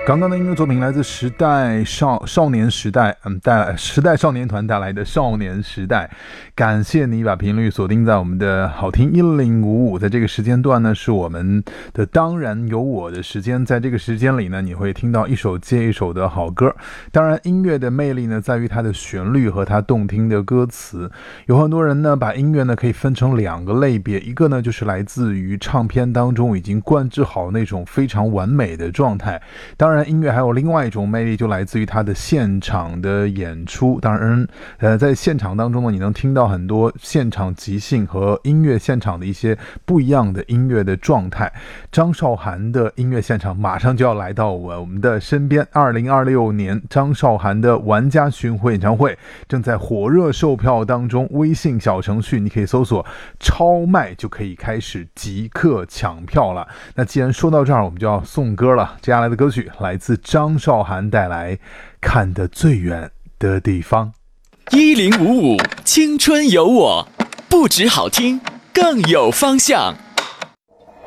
刚刚的音乐作品来自时代少年时代，时代少年团带来的少年时代。感谢你把频率锁定在我们的好听1055，在这个时间段呢，是我们的当然有我的时间。在这个时间里呢，你会听到一首接一首的好歌。当然，音乐的魅力呢，在于它的旋律和它动听的歌词。有很多人呢，把音乐呢可以分成两个类别，一个呢就是来自于唱片当中已经灌制好那种非常完美的状态。当然，音乐还有另外一种魅力，就来自于它的现场的演出。当然，在现场当中呢，你能听到很多现场即兴和音乐现场的一些不一样的音乐的状态。张韶涵的音乐现场马上就要来到我们的身边。2026年张韶涵的玩家巡回演唱会正在火热售票当中，微信小程序你可以搜索超卖就可以开始即刻抢票了。那既然说到这儿，我们就要送歌了。接下来的歌曲来自张韶涵带来《看得最远的地方》。 1055青春有我，不止好听，更有方向。